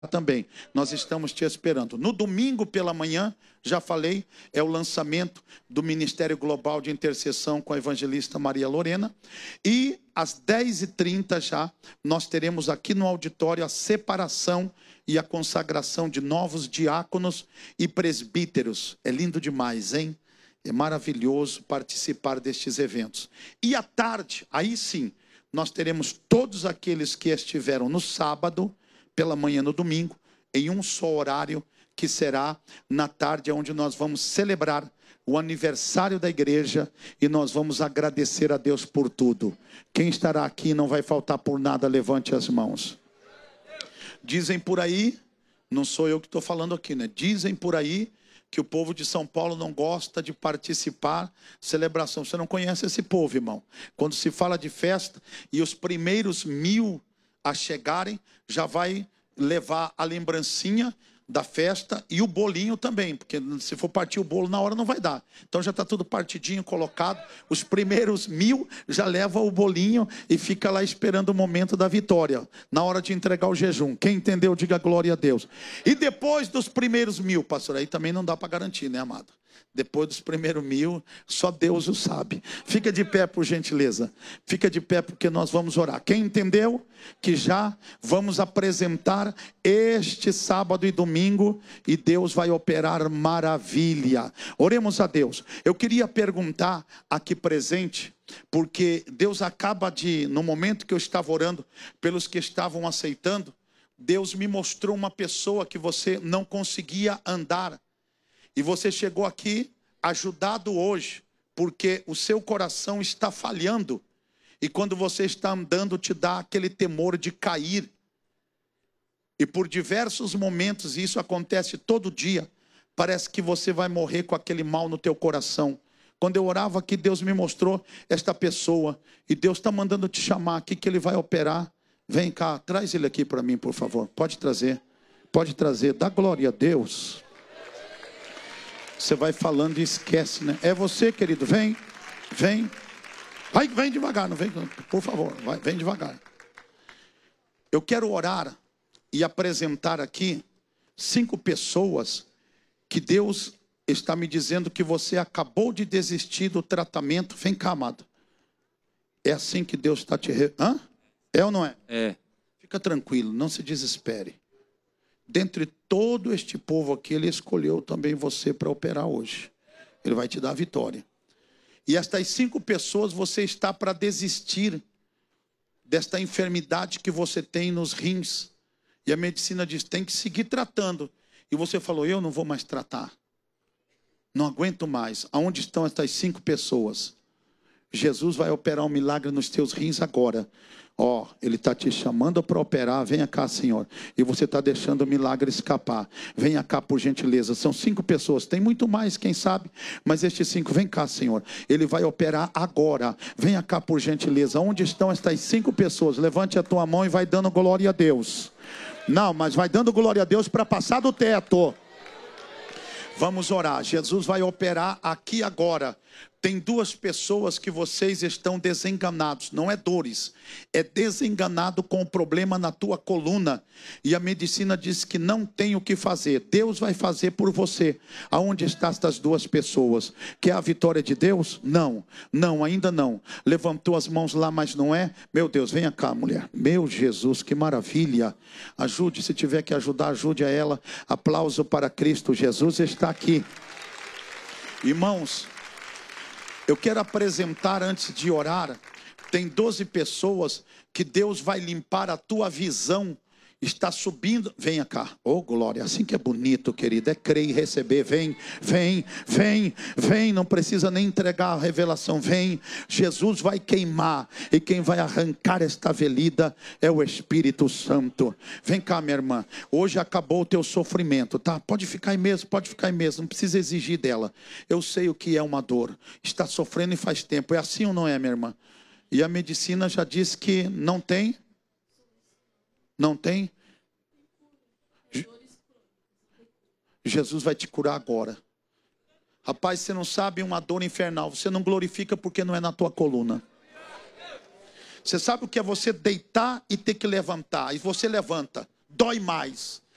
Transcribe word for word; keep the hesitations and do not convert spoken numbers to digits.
também. Nós estamos te esperando. No domingo pela manhã, já falei, é o lançamento do Ministério Global de Intercessão com a evangelista Maria Lorena. E às dez e trinta já, nós teremos aqui no auditório a separação e a consagração de novos diáconos e presbíteros. É lindo demais, hein? É maravilhoso participar destes eventos. E à tarde, aí sim, nós teremos todos aqueles que estiveram no sábado, pela manhã no domingo, em um só horário, que será na tarde, onde nós vamos celebrar o aniversário da igreja e nós vamos agradecer a Deus por tudo. Quem estará aqui não vai faltar por nada, levante as mãos. Dizem por aí, não sou eu que estou falando aqui, né? Dizem por aí que o povo de São Paulo não gosta de participar celebração. Você não conhece esse povo, irmão. Quando se fala de festa e os primeiros mil a chegarem, já vai levar a lembrancinha da festa e o bolinho também, porque se for partir o bolo na hora não vai dar. Então já está tudo partidinho, colocado. Os primeiros mil já leva o bolinho e fica lá esperando o momento da vitória, na hora de entregar o jejum. Quem entendeu, diga glória a Deus. E depois dos primeiros mil, pastor, aí também não dá para garantir, né, amado? Depois dos primeiros mil, só Deus o sabe. Fica de pé, por gentileza. Fica de pé, porque nós vamos orar. Quem entendeu que já vamos apresentar este sábado e domingo, e Deus vai operar maravilha. Oremos a Deus. Eu queria perguntar aqui presente, porque Deus acaba de, no momento que eu estava orando, pelos que estavam aceitando, Deus me mostrou uma pessoa que você não conseguia andar. E você chegou aqui ajudado hoje, porque o seu coração está falhando. E quando você está andando, te dá aquele temor de cair. E por diversos momentos, e isso acontece todo dia, parece que você vai morrer com aquele mal no teu coração. Quando eu orava aqui, Deus me mostrou esta pessoa. E Deus está mandando te chamar aqui, que Ele vai operar. Vem cá, traz ele aqui para mim, por favor. Pode trazer, pode trazer. Dá glória a Deus. Você vai falando e esquece, né? É você, querido, vem, vem. Vai, vem devagar, não vem, por favor, vai, vem devagar. Eu quero orar e apresentar aqui cinco pessoas que Deus está me dizendo que você acabou de desistir do tratamento. Vem cá, amado. É assim que Deus está te... Re... Hã? É ou não é? É. Fica tranquilo, não se desespere. Dentre todo este povo aqui, Ele escolheu também você para operar hoje. Ele vai te dar a vitória. E estas cinco pessoas, você está para desistir desta enfermidade que você tem nos rins. E a medicina diz, tem que seguir tratando. E você falou, eu não vou mais tratar. Não aguento mais. Aonde estão estas cinco pessoas? Jesus vai operar um milagre nos teus rins agora. Ó, oh, Ele está te chamando para operar. Venha cá, Senhor. E você está deixando o milagre escapar. Venha cá, por gentileza. São cinco pessoas. Tem muito mais, quem sabe. Mas estes cinco, vem cá, Senhor. Ele vai operar agora. Venha cá, por gentileza. Onde estão estas cinco pessoas? Levante a tua mão e vai dando glória a Deus. Não, mas vai dando glória a Deus para passar do teto. Vamos orar. Jesus vai operar aqui agora. Tem duas pessoas que vocês estão desenganados. Não é dores. É desenganado com o problema na tua coluna. E a medicina diz que não tem o que fazer. Deus vai fazer por você. Aonde estão estas duas pessoas? Quer a vitória de Deus? Não. Não, ainda não. Levantou as mãos lá, mas não é? Meu Deus, venha cá, mulher. Meu Jesus, que maravilha. Ajude, se tiver que ajudar, ajude a ela. Aplauso para Cristo. Jesus está aqui. Irmãos, eu quero apresentar antes de orar, tem doze pessoas que Deus vai limpar a tua visão. Está subindo, venha cá, oh glória, assim que é bonito, querido, é crer e receber, vem, vem, vem, vem, não precisa nem entregar a revelação, vem, Jesus vai queimar, e quem vai arrancar esta velida é o Espírito Santo. Vem cá, minha irmã, hoje acabou o teu sofrimento, tá? Pode ficar aí mesmo, pode ficar aí mesmo, não precisa exigir dela. Eu sei o que é uma dor, está sofrendo e faz tempo, é assim ou não é, minha irmã? E a medicina já diz que não tem. Não tem? Jesus vai te curar agora. Rapaz, você não sabe uma dor infernal. Você não glorifica porque não é na tua coluna. Você sabe o que é você deitar e ter que levantar. E você levanta. Dói mais.